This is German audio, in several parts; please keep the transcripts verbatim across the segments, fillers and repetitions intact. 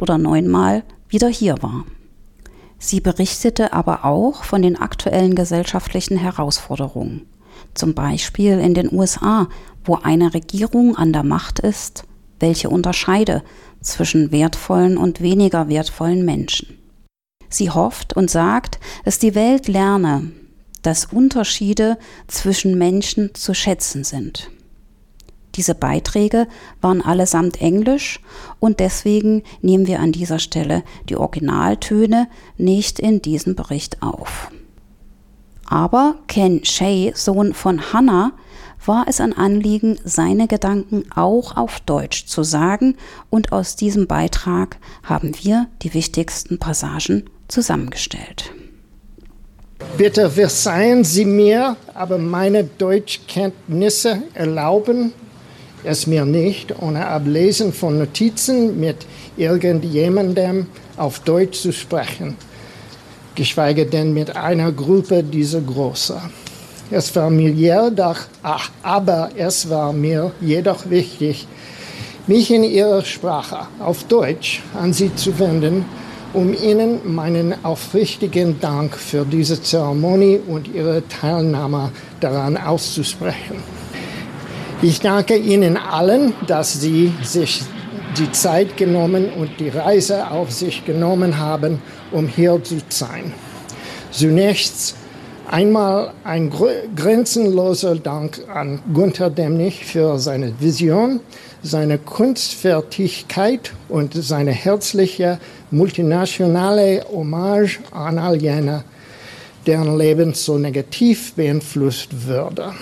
oder neunmal wieder hier war. Sie berichtete aber auch von den aktuellen gesellschaftlichen Herausforderungen. Zum Beispiel in den U S A, wo eine Regierung an der Macht ist, welche unterscheide zwischen wertvollen und weniger wertvollen Menschen. Sie hofft und sagt, dass die Welt lerne, dass Unterschiede zwischen Menschen zu schätzen sind. Diese Beiträge waren allesamt Englisch und deswegen nehmen wir an dieser Stelle die Originaltöne nicht in diesen Bericht auf. Aber Ken Shea, Sohn von Hannah, war es ein Anliegen, seine Gedanken auch auf Deutsch zu sagen, und aus diesem Beitrag haben wir die wichtigsten Passagen zusammengestellt. Bitte verzeihen Sie mir, aber meine Deutschkenntnisse erlauben es mir nicht, ohne Ablesen von Notizen mit irgendjemandem auf Deutsch zu sprechen, geschweige denn mit einer Gruppe dieser Größe. Es war mir jedoch, ach, aber es war mir jedoch wichtig, mich in Ihrer Sprache auf Deutsch an Sie zu wenden, um Ihnen meinen aufrichtigen Dank für diese Zeremonie und Ihre Teilnahme daran auszusprechen. Ich danke Ihnen allen, dass Sie sich die Zeit genommen und die Reise auf sich genommen haben, um hier zu sein. Zunächst einmal ein grenzenloser Dank an Günther Demnig für seine Vision, seine Kunstfertigkeit und seine herzliche multinationale Hommage an all jene, deren Leben so negativ beeinflusst würde.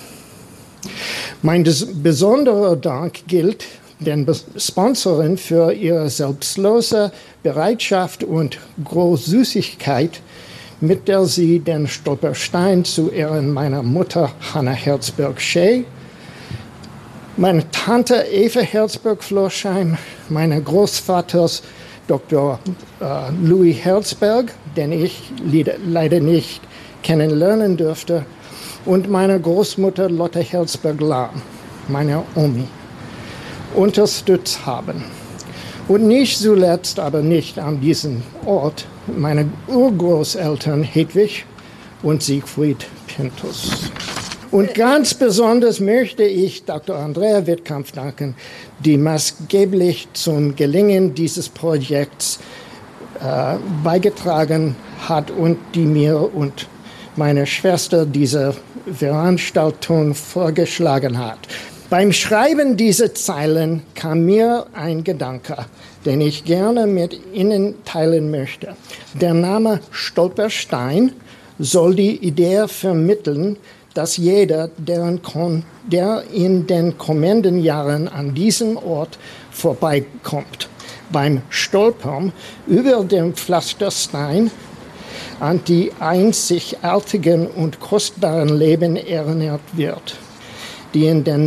Mein besonderer Dank gilt den Sponsoren für ihre selbstlose Bereitschaft und Großzügigkeit, mit der sie den Stolperstein zu Ehren meiner Mutter Hannah Herzberg-Shea, meine Tante Eva Herzberg-Florsheim, meines Großvaters Doktor äh, Louis Herzberg, den ich leider nicht kennenlernen durfte, und meine Großmutter Lotte Herzberg-Lahm, meine Omi, unterstützt haben. Und nicht zuletzt, aber nicht an diesem Ort, meine Urgroßeltern Hedwig und Siegfried Pintus. Und ganz besonders möchte ich Doktor Andrea Wittkampf danken, die maßgeblich zum Gelingen dieses Projekts äh, beigetragen hat und die mir und meine Schwester diese Veranstaltung vorgeschlagen hat. Beim Schreiben dieser Zeilen kam mir ein Gedanke, den ich gerne mit Ihnen teilen möchte. Der Name Stolperstein soll die Idee vermitteln, dass jeder, der in den kommenden Jahren an diesem Ort vorbeikommt, beim Stolpern über den Pflasterstein an die einzigartigen und kostbaren Leben erinnert wird, die in den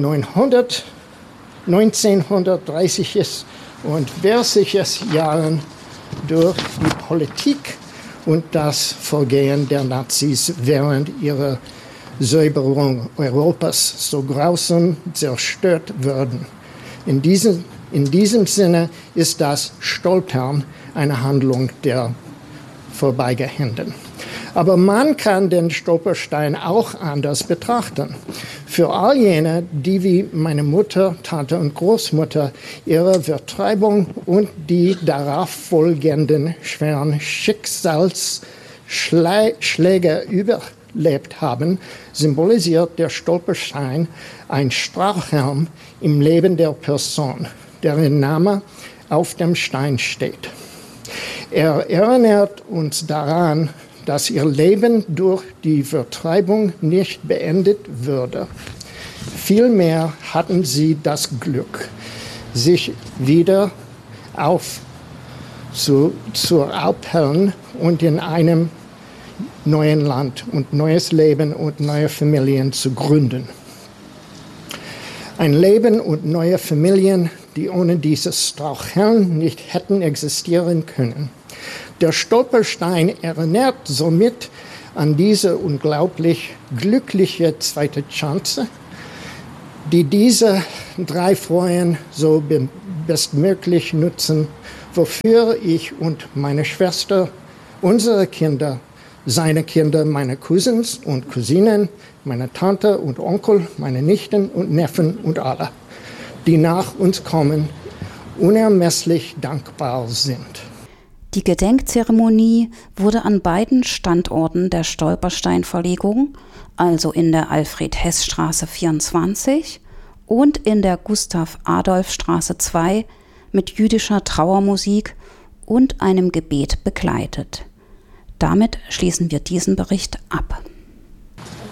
neunzehnhundertdreißiger und vierziger Jahren durch die Politik und das Vorgehen der Nazis während ihrer Säuberung Europas so grausam zerstört wurden. In diesem, in diesem Sinne ist das Stolpern eine Handlung der Vorbeigehenden. Aber man kann den Stolperstein auch anders betrachten. Für all jene, die wie meine Mutter, Tante und Großmutter ihre Vertreibung und die darauf folgenden schweren Schicksalsschläge überlebt haben, symbolisiert der Stolperstein ein Strauchhelm im Leben der Person, deren Name auf dem Stein steht. Er erinnert uns daran, dass ihr Leben durch die Vertreibung nicht beendet würde. Vielmehr hatten sie das Glück, sich wieder auf zu, zu aufhellen und in einem neuen Land und neues Leben und neue Familien zu gründen. Ein Leben und neue Familien, die ohne dieses Strauchhelm nicht hätten existieren können. Der Stolperstein erinnert somit an diese unglaublich glückliche zweite Chance, die diese drei Frauen so bestmöglich nutzen, wofür ich und meine Schwester, unsere Kinder, seine Kinder, meine Cousins und Cousinen, meine Tante und Onkel, meine Nichten und Neffen und alle, die nach uns kommen, unermesslich dankbar sind. Die Gedenkzeremonie wurde an beiden Standorten der Stolpersteinverlegung, also in der Alfred-Hess-Straße vierundzwanzig und in der Gustav-Adolf-Straße zwei, mit jüdischer Trauermusik und einem Gebet begleitet. Damit schließen wir diesen Bericht ab.